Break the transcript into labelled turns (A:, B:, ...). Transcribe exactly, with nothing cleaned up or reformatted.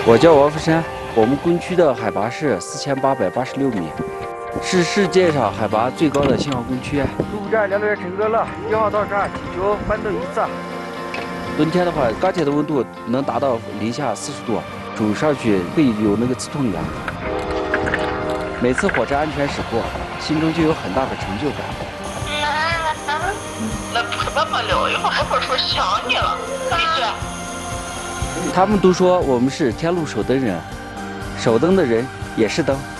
A: 我叫王福山，我们工区的海拔是四千八百八十六米，是世界上海拔最高的信号工区。入伍站两点乘客了，一号到站，请求翻动一次。冬天的话，钢铁的温度能达到零下四十度，走上去会有那个刺痛感。每次火车安全驶过，心中就有很大的成就感。
B: 那爸爸聊一会儿，爸爸说想你了，闭嘴。
A: 他们都说我们是天路守灯人，守灯的人也是灯。